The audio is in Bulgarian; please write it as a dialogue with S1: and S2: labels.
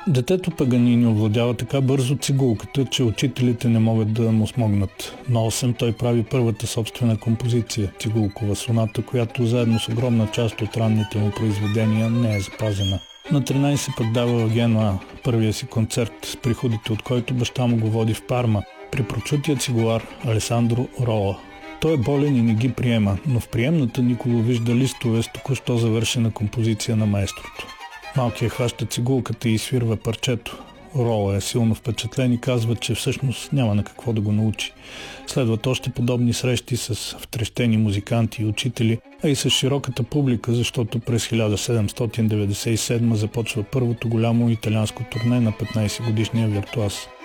S1: Детето Паганини овладява така бързо цигулката, че учителите не могат да му смогнат. На 8 той прави първата собствена композиция – цигулкова соната, която заедно с огромна част от ранните му произведения не е запазена. На 13 пък дава в Генуа първия си концерт, с приходите от който баща му го води в Парма, при прочутия цигулар Алесандро Рола. Той е болен и не ги приема, но в приемната Николо вижда листове с току-що завършена композиция на маестрото. Малкият хваща цигулката и изсвирва парчето. Рола е силно впечатлен и казва, че всъщност няма на какво да го научи. Следват още подобни срещи с втрещени музиканти и учители, а и с широката публика, защото през 1797 започва първото голямо италианско турне на 15-годишния виртуаз.